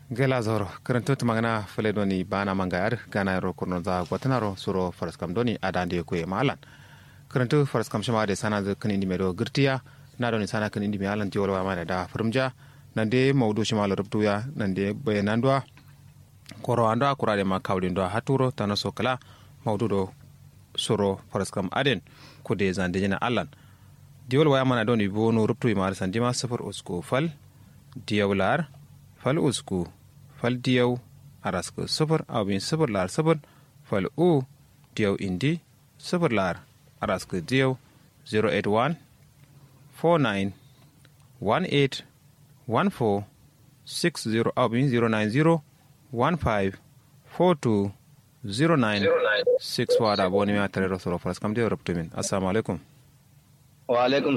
gela zoro karanto magana fele doni bana mangar gana ro kurno za gwatanaro suro faraskam doni adande ko e malan karanto faraskam shama de sana de kan indi medo girtiya na doni sana kan indi malan ti wala ma da furumja nande mawdu shima la rubtuya nande bayanandwa koro ando akurade ma kawde ndo haturo tanaso kala mawdu do suro faraskam aden ko de zande jina allan diwol waya mana doni bonu rubtu ma sandima safar usko fal diyawlar fal usku fal diyaw arasko safar awin safar lar safar fal u diyaw indi safar lar arasko diyaw 081 49 18 14 60 awin 090 15 42 09 6 wada boni ma tare rasoro faras kam de rubtu min assalamu alaikum wa alaikum